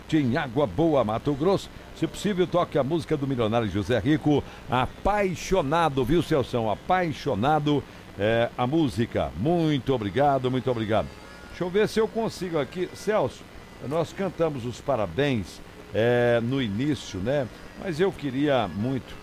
em Água Boa, Mato Grosso. Se possível, toque a música do milionário José Rico, Apaixonado, viu, Celção? Apaixonado a música. Muito obrigado, muito obrigado. Deixa eu ver se eu consigo aqui. Celso, nós cantamos os parabéns no início, né? Mas eu queria muito